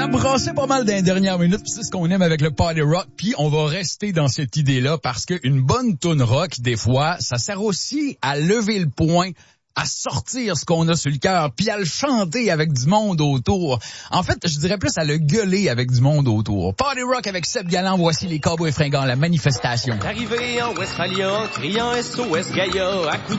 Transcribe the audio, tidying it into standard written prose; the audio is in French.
brassé pas mal dans les dernières minutes, puis c'est ce qu'on aime avec le party rock, puis on va rester dans cette idée-là parce qu'une bonne toune rock, des fois, ça sert aussi à lever le poing, à sortir ce qu'on a sur le cœur, puis à le chanter avec du monde autour. En fait, je dirais plus à le gueuler avec du monde autour. Party rock avec Seb Galland, voici les Cowboys fringants, la manifestation. Arrivé en Westphalia, criant SOS Gaïa, à coups